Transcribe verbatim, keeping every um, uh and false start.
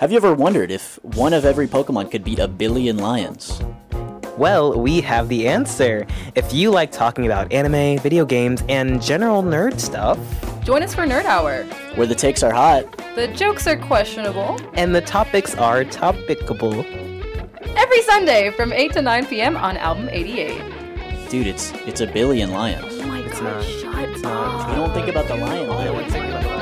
Have you ever wondered if one of every Pokemon could beat a billion lions? Well, we have the answer. If you like talking about anime, video games, and general nerd stuff, join us for Nerd Hour, where the takes are hot, the jokes are questionable, and the topics are topicable. Every Sunday from eight to nine p.m. on Album eighty-eight. Dude, it's it's a billion lions. Oh my It's god, not. shut It's up. not. You don't think about the lion, lion.